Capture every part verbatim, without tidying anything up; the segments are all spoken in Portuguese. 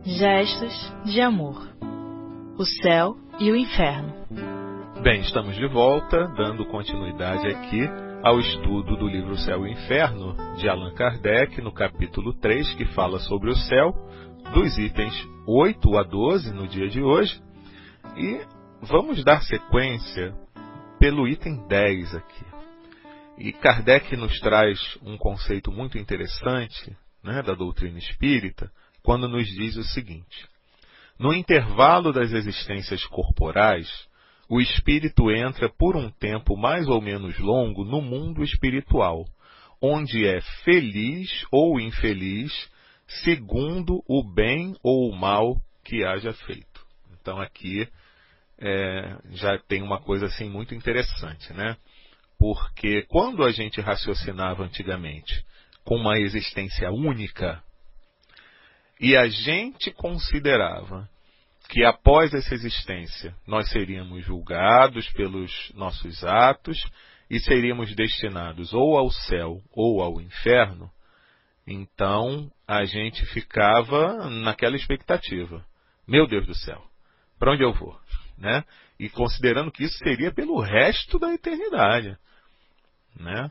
Gestos de amor. O céu e o inferno. Bem, estamos de volta, dando continuidade aqui ao estudo do livro Céu e Inferno, de Allan Kardec, no capítulo três, que fala sobre o céu, dos itens oito a doze no dia de hoje. E vamos dar sequência pelo item dez aqui. E Kardec nos traz um conceito muito interessante, né, da doutrina espírita, quando nos diz o seguinte: no intervalo das existências corporais, o espírito entra por um tempo mais ou menos longo no mundo espiritual, onde é feliz ou infeliz, segundo o bem ou o mal que haja feito. Então aqui é, já tem uma coisa assim muito interessante, né? Porque quando a gente raciocinava antigamente com uma existência única, e a gente considerava que após essa existência nós seríamos julgados pelos nossos atos e seríamos destinados ou ao céu ou ao inferno, então a gente ficava naquela expectativa. Meu Deus do céu, para onde eu vou? Né? E considerando que isso seria pelo resto da eternidade. Né?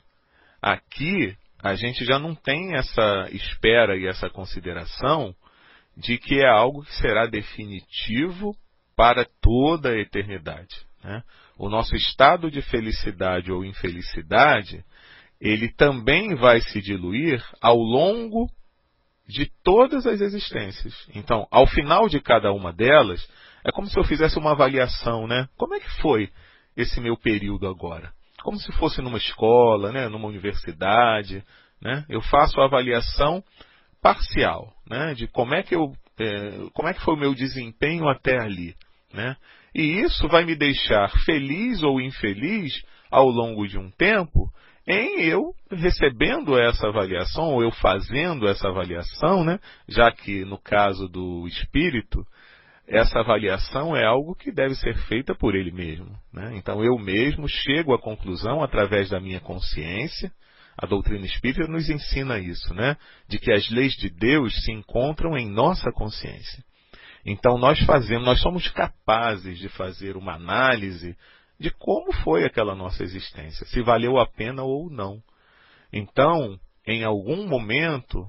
Aqui a gente já não tem essa espera e essa consideração de que é algo que será definitivo para toda a eternidade. Né? O nosso estado de felicidade ou infelicidade, ele também vai se diluir ao longo de todas as existências. Então, ao final de cada uma delas, é como se eu fizesse uma avaliação, né? Como é que foi esse meu período agora? Como se fosse numa escola, né? Numa universidade, né? Eu faço a avaliação parcial, né? De como é que eu, é, como é que foi o meu desempenho até ali, né? E isso vai me deixar feliz ou infeliz ao longo de um tempo em eu recebendo essa avaliação, ou eu fazendo essa avaliação, né? Já que no caso do espírito, essa avaliação é algo que deve ser feita por ele mesmo. Né? Então eu mesmo chego à conclusão através da minha consciência. A doutrina espírita nos ensina isso, né? De que as leis de Deus se encontram em nossa consciência. Então nós fazemos, nós somos capazes de fazer uma análise de como foi aquela nossa existência, se valeu a pena ou não. Então, em algum momento,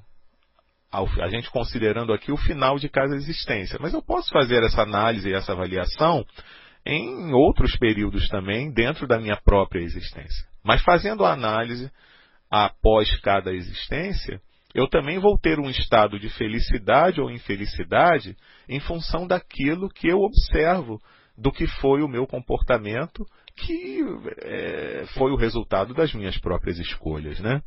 a gente considerando aqui o final de cada existência. Mas eu posso fazer essa análise e essa avaliação em outros períodos também, dentro da minha própria existência. Mas fazendo a análise após cada existência, eu também vou ter um estado de felicidade ou infelicidade em função daquilo que eu observo, do que foi o meu comportamento, que é, foi o resultado das minhas próprias escolhas. Né?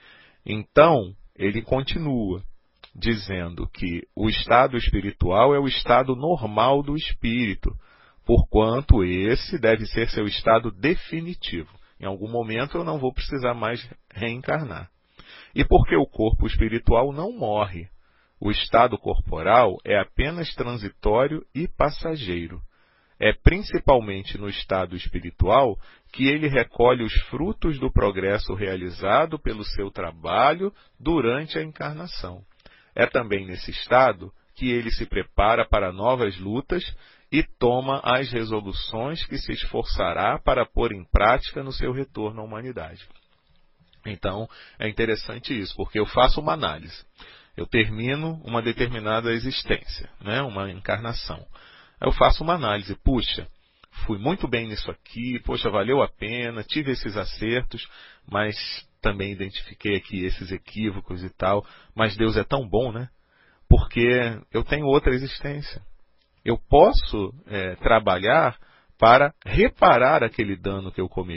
Então, ele continua dizendo que o estado espiritual é o estado normal do espírito, porquanto esse deve ser seu estado definitivo. Em algum momento eu não vou precisar mais reencarnar. E porque o corpo espiritual não morre, o estado corporal é apenas transitório e passageiro. É principalmente no estado espiritual que ele recolhe os frutos do progresso realizado pelo seu trabalho durante a encarnação. É também nesse estado que ele se prepara para novas lutas e toma as resoluções que se esforçará para pôr em prática no seu retorno à humanidade. Então, é interessante isso, porque eu faço uma análise. Eu termino uma determinada existência, né, uma encarnação. Eu faço uma análise. Puxa, fui muito bem nisso aqui, poxa, valeu a pena, tive esses acertos, mas também identifiquei aqui esses equívocos e tal. Mas Deus é tão bom, né? Porque eu tenho outra existência. Eu posso é, trabalhar para reparar aquele dano que eu cometi.